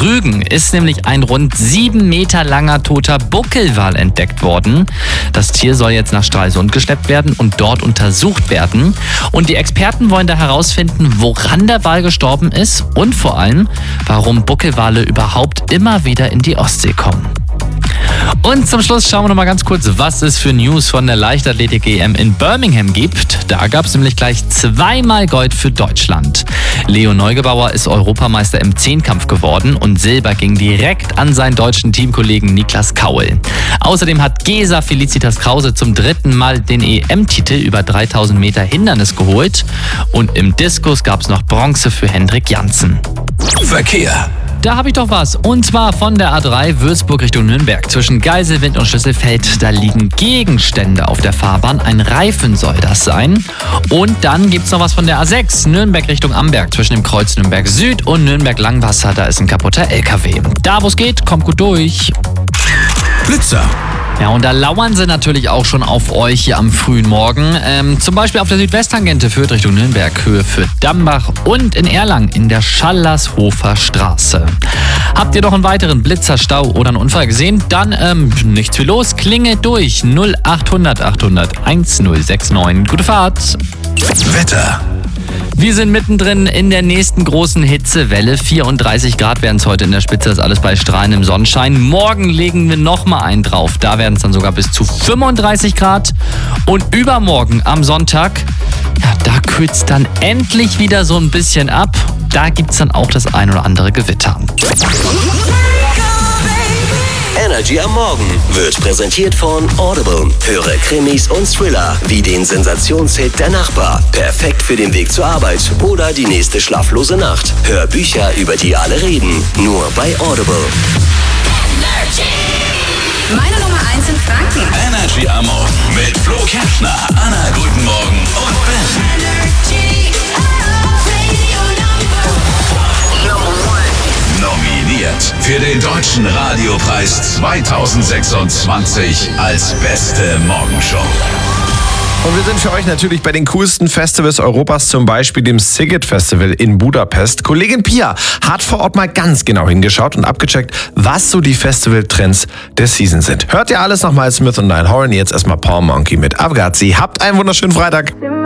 Rügen ist nämlich ein rund 7 Meter langer toter Buckelwal entdeckt worden. Das Tier soll jetzt nach Stralsund geschleppt werden und dort untersucht werden. Und die Experten wollen da herausfinden, woran der Wal gestorben ist und vor allem, warum Buckelwale überhaupt immer wieder in die Ostsee kommen. Und zum Schluss schauen wir noch mal ganz kurz, was es für News von der Leichtathletik-EM in Birmingham gibt. Da gab es nämlich gleich 2-mal Gold für Deutschland. Leo Neugebauer ist Europameister im Zehnkampf geworden und Silber ging direkt an seinen deutschen Teamkollegen Niklas Kaul. Außerdem hat Gesa Felicitas Krause zum 3. Mal den EM-Titel über 3000 Meter Hindernis geholt. Und im Diskus gab es noch Bronze für Hendrik Janssen. Verkehr. Da habe ich doch was. Und zwar von der A3 Würzburg Richtung Nürnberg. Zwischen Geiselwind und Schlüsselfeld, da liegen Gegenstände auf der Fahrbahn. Ein Reifen soll das sein. Und dann gibt es noch was von der A6 Nürnberg Richtung Amberg. Zwischen dem Kreuz Nürnberg Süd und Nürnberg Langwasser, da ist ein kaputter LKW. Da wo es geht, kommt gut durch. Blitzer. Ja, und da lauern sie natürlich auch schon auf euch hier am frühen Morgen. Zum Beispiel auf der Südwesttangente Fürth Richtung Nürnberg, Höhe Fürth-Dambach und in Erlangen in der Schallershofer Straße. Habt ihr noch einen weiteren Blitzer, Stau oder einen Unfall gesehen? Dann nichts wie los, klingelt durch 0800 800 1069. Gute Fahrt! Wetter. Wir sind mittendrin in der nächsten großen Hitzewelle. 34 Grad werden es heute in der Spitze, das alles bei strahlendem Sonnenschein. Morgen legen wir nochmal einen drauf. Da werden es dann sogar bis zu 35 Grad. Und übermorgen am Sonntag, ja, da kühlt es dann endlich wieder so ein bisschen ab. Da gibt es dann auch das ein oder andere Gewitter. Energy am Morgen wird präsentiert von Audible. Höre Krimis und Thriller wie den Sensationshit Der Nachbar. Perfekt für den Weg zur Arbeit oder die nächste schlaflose Nacht. Hör Bücher, über die alle reden. Nur bei Audible. Meine Nummer 1 in Franken. Energy am Morgen mit Flo Kerschner, Anna, guten Morgen und Ben. Nominiert für den Deutschen Radiopreis 2026 als beste Morgenshow. Und wir sind für euch natürlich bei den coolsten Festivals Europas, zum Beispiel dem Sziget Festival in Budapest. Kollegin Pia hat vor Ort mal ganz genau hingeschaut und abgecheckt, was so die Festivaltrends der Season sind. Hört ihr alles nochmal Smith und Niall Horan, jetzt erstmal Paul Monkey mit Avgazi. Habt einen wunderschönen Freitag.